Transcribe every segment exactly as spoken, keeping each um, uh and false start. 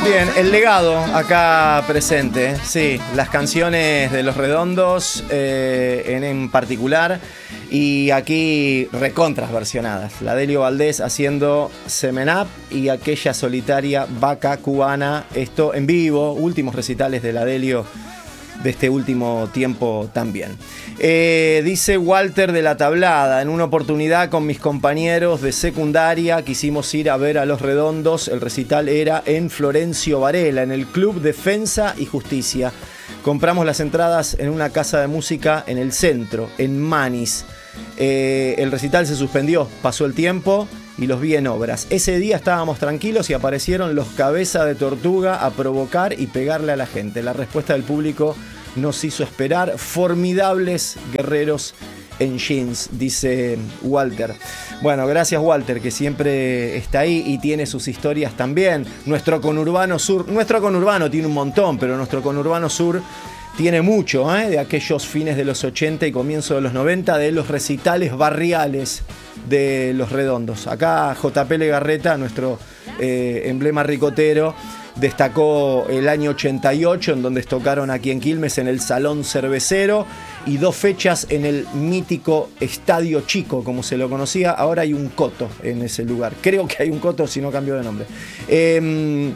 Bien, el legado acá presente, sí, las canciones de Los Redondos eh, en, en particular, y aquí recontras versionadas. La Delio Valdés haciendo Semen Up y aquella solitaria Vaca Cubana, esto en vivo, últimos recitales de la Delio de este último tiempo también. Eh, dice Walter de la Tablada: en una oportunidad con mis compañeros de secundaria quisimos ir a ver a Los Redondos. El recital era en Florencio Varela, en el Club Defensa y Justicia. Compramos las entradas en una casa de música en el centro, en Manis. Eh, el recital se suspendió, pasó el tiempo y los vi en obras. Ese día estábamos tranquilos y aparecieron los Cabeza de Tortuga a provocar y pegarle a la gente. La respuesta del público nos hizo esperar. Formidables guerreros en jeans, dice Walter. Bueno, gracias Walter, que siempre está ahí y tiene sus historias también. Nuestro conurbano sur, nuestro conurbano tiene un montón, pero nuestro conurbano sur tiene mucho, ¿eh? De aquellos fines de los ochenta y comienzo de los noventa, de los recitales barriales de Los Redondos. Acá J P Legarreta, nuestro eh, emblema ricotero, destacó el año ochenta y ocho, en donde tocaron aquí en Quilmes en el Salón Cervecero, y dos fechas en el mítico Estadio Chico, como se lo conocía. Ahora hay un coto en ese lugar. Creo que hay un coto, si no cambió de nombre. Eh,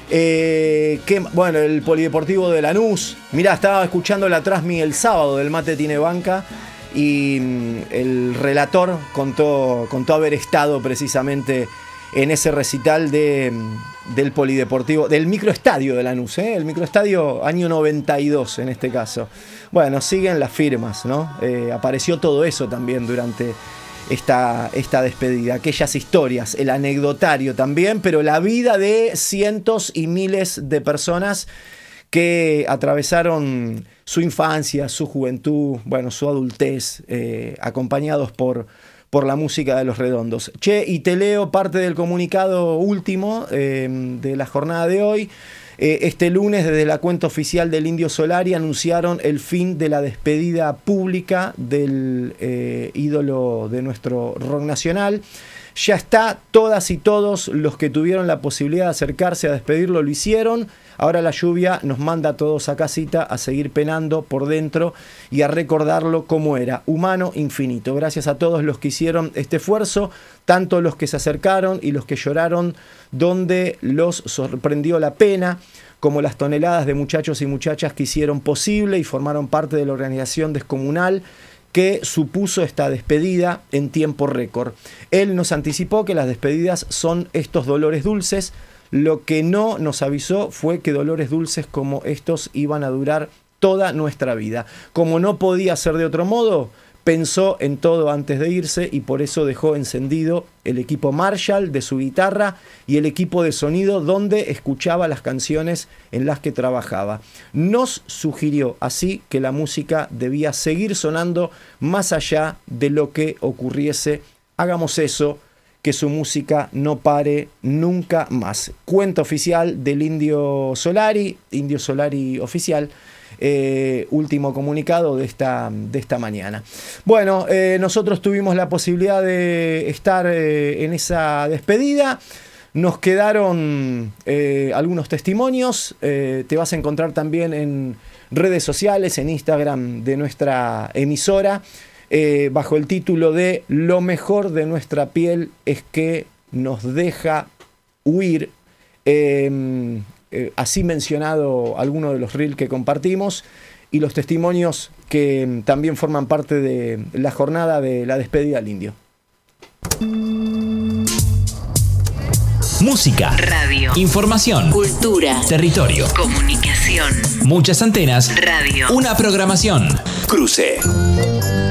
eh, que, bueno, el Polideportivo de Lanús. Mirá, estaba escuchando la Trasmi el sábado del Mate Tiene Banca, y el relator contó, contó haber estado precisamente en ese recital de, del Polideportivo, del microestadio de Lanús, ¿eh? El microestadio año noventa y dos en este caso. Bueno, siguen las firmas, ¿no? Eh, apareció todo eso también durante esta, esta despedida, aquellas historias, el anecdotario también, pero la vida de cientos y miles de personas que atravesaron su infancia, su juventud, bueno, su adultez, eh, acompañados por, por la música de Los Redondos. Che, y te leo parte del comunicado último eh, de la jornada de hoy. Eh, este lunes, desde la cuenta oficial del Indio Solari, anunciaron el fin de la despedida pública del eh, ídolo de nuestro rock nacional. Ya está, todas y todos los que tuvieron la posibilidad de acercarse a despedirlo lo hicieron. Ahora la lluvia nos manda a todos a casita a seguir penando por dentro y a recordarlo como era, humano infinito. Gracias a todos los que hicieron este esfuerzo, tanto los que se acercaron y los que lloraron donde los sorprendió la pena, como las toneladas de muchachos y muchachas que hicieron posible y formaron parte de la organización descomunal que supuso esta despedida en tiempo récord. Él nos anticipó que las despedidas son estos dolores dulces. Lo que no nos avisó fue que dolores dulces como estos iban a durar toda nuestra vida. Como no podía ser de otro modo, pensó en todo antes de irse y por eso dejó encendido el equipo Marshall de su guitarra y el equipo de sonido donde escuchaba las canciones en las que trabajaba. Nos sugirió así que la música debía seguir sonando más allá de lo que ocurriese. Hagamos eso, que su música no pare nunca más. Cuenta oficial del Indio Solari, Indio Solari oficial. Eh, último comunicado de esta, de esta mañana. Bueno, eh, nosotros tuvimos la posibilidad de estar eh, en esa despedida. Nos quedaron eh, algunos testimonios. Eh, te vas a encontrar también en redes sociales, en Instagram de nuestra emisora, eh, bajo el título de Lo mejor de nuestra piel es que nos deja huir. Eh, Eh, así mencionado algunos de los reels que compartimos y los testimonios que eh, también forman parte de la jornada de la despedida al Indio. Música, radio, información, cultura, territorio, comunicación, muchas antenas, radio, una programación. Cruce.